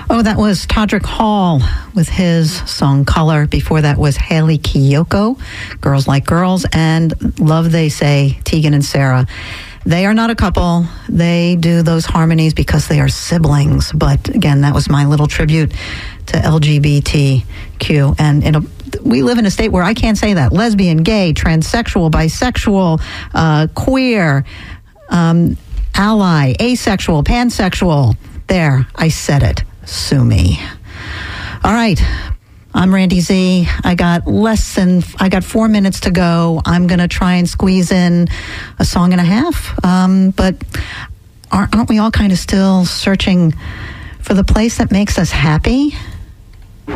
Oh, that was Todrick Hall with his song Color. Before that was Haley Kiyoko, Girls Like Girls, and Love They Say, Tegan and Sarah. They are not a couple. They do those harmonies because they are siblings. But again, that was my little tribute to LGBTQ. And we live in a state where I can't say that. Lesbian, gay, transsexual, bisexual, queer, ally, asexual, pansexual. There, I said it. Sue me. All right. I'm Randy Z. I got 4 minutes to go. I'm going to try and squeeze in a song and a half. But aren't we all kind of still searching for the place that makes us happy?